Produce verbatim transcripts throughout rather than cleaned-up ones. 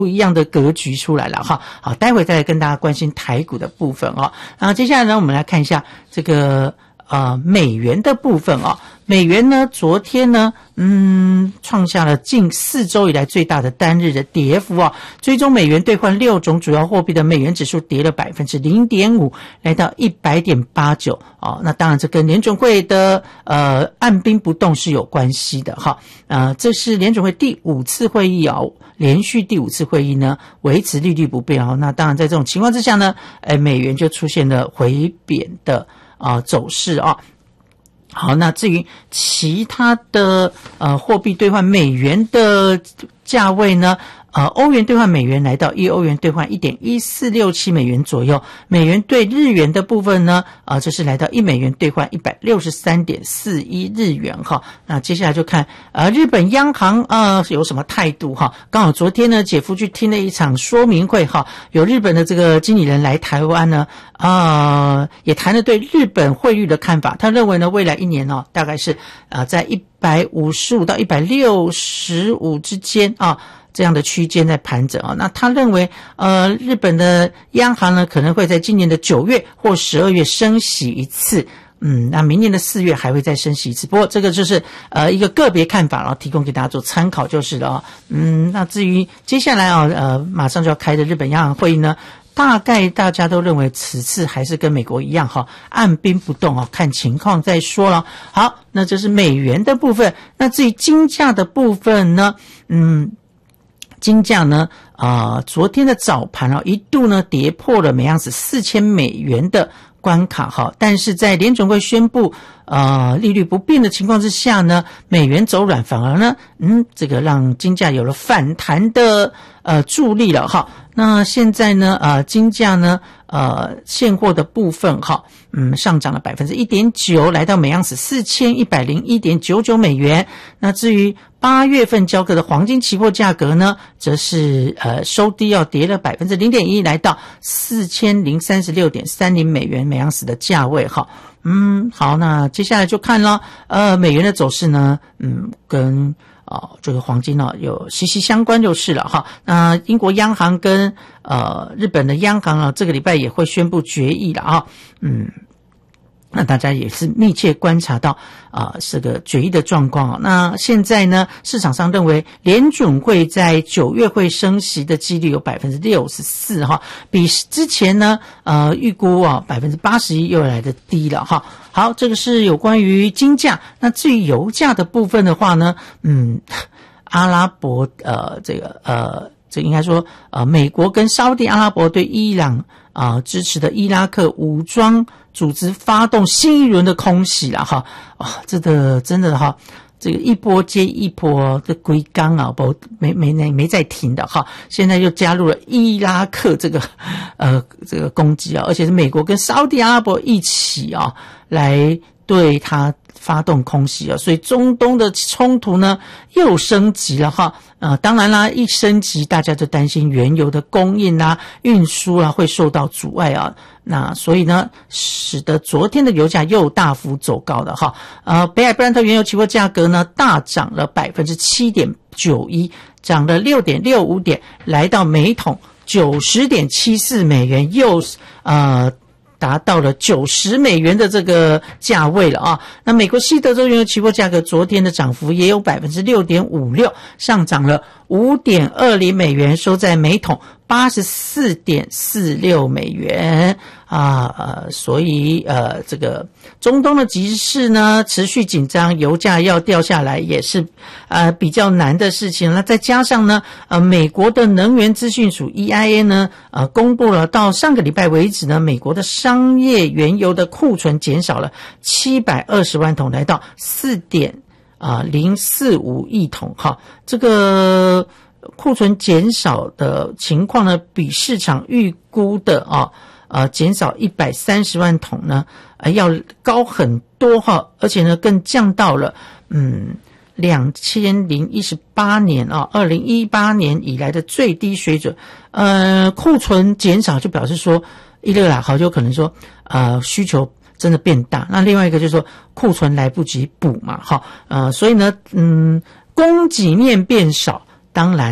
不一样的格局出来了哈。好，待会再来跟大家关心台股的部分哦。那接下来呢，我们来看一下这个呃美元的部分哦。美元呢，昨天呢，嗯，创下了近四周以来最大的单日的跌幅啊。追踪美元兑换六种主要货币的美元指数跌了 百分之零点五， 来到 一百点八九 哦。那当然这跟联准会的呃按兵不动是有关系的哈。呃，这是联准会第五次会议啊，连续第五次会议呢维持利率不变哦。那当然在这种情况之下呢，哎，美元就出现了回贬的啊、呃、走势啊。好，那至于其他的呃货币兑换美元的价位呢，呃欧元兑换美元来到一欧元兑换 一点一四六七 美元左右，美元兑日元的部分呢，呃这是来到一美元兑换 一百六十三点四一 日元哈。那接下来就看呃日本央行呃有什么态度哈。刚好昨天呢，姐夫去听了一场说明会哈，有日本的这个经理人来台湾呢，呃也谈了对日本汇率的看法。他认为呢，未来一年哦，大概是呃在一百五十五到一百六十五之间啊。这样的区间在盘整啊，那他认为，呃，日本的央行呢可能会在今年的九月或十二月升息一次，嗯，那明年的四月还会再升息一次。不过这个就是呃一个个别看法，然后提供给大家做参考就是了啊。嗯，那至于接下来啊，呃，马上就要开的日本央行会议呢，大概大家都认为此次还是跟美国一样哈，按兵不动啊，看情况再说了。好，那这是美元的部分。那至于金价的部分呢，嗯。金价呢，啊、呃，昨天的早盘啊，一度呢跌破了每盎司四千美元的关卡哈，但是在联准会宣布呃利率不变的情况之下呢，美元走软，反而呢，嗯，这个让金价有了反弹的呃助力了哈。那现在呢，呃，金价呢，呃，现货的部分哈，嗯，上涨了 百分之一点九， 来到每盎司 四千一百零一点九九 美元。那至于八月份交割的黄金期货价格呢，则是呃收低要跌了 百分之零点一， 来到 四千零三十六点三零 美元每盎司的价位哈。嗯，好，那接下来就看了呃美元的走势呢，嗯，跟哦，这个黄金呢有息息相关就是了哈。那英国央行跟呃日本的央行啊，这个礼拜也会宣布决议了啊。嗯，那大家也是密切观察到啊、呃、这个决议的状况啊。那现在呢，市场上认为联准会在九月会升息的几率有 百分之六十四 哈，比之前呢呃预估啊 百分之八十一 又来的低了哈。好，这个是有关于金价。那至于油价的部分的话呢，嗯，阿拉伯呃这个呃这应该说呃美国跟沙烏地阿拉伯对伊朗啊、呃、支持的伊拉克武装组织发动新一轮的空袭了哈。啊、哦，这个真的哈。这个一波接一波的龟缸啊，不没没没没再停的哈，现在又加入了伊拉克这个呃这个攻击啊，而且是美国跟沙烏地阿拉伯一起啊来对他发动空袭啊，所以中东的冲突呢又升级了哈。呃，当然啦，一升级大家就担心原油的供应啊、运输啊会受到阻碍啊。那所以呢，使得昨天的油价又大幅走高的哈。呃，北海布兰特原油期货价格呢大涨了 百分之七点九一， 涨了 六点六五点，来到每桶 九十点七四 美元，又呃达到了九十美元的这个价位了啊。那美国西德州原油期货价格昨天的涨幅也有 百分之六点五六， 上涨了 五点二零 美元，收在每桶 八十四点四六 美元啊。呃，所以呃，这个中东的局势呢持续紧张，油价要掉下来也是呃比较难的事情。那再加上呢，呃，美国的能源资讯署 E I A 呢，呃，公布了到上个礼拜为止呢，美国的商业原油的库存减少了七百二十万桶，来到四点啊零四五亿桶哈。这个库存减少的情况呢，比市场预估的啊呃减少一百三十万桶呢，呃要高很多哈，而且呢更降到了嗯两千零一十八年啊二零一八年以来的最低水准。呃库存减少就表示说，一个啦好就可能说呃需求真的变大，那另外一个就是说库存来不及补嘛哈。呃所以呢嗯供给面变少，当然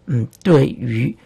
嗯，对于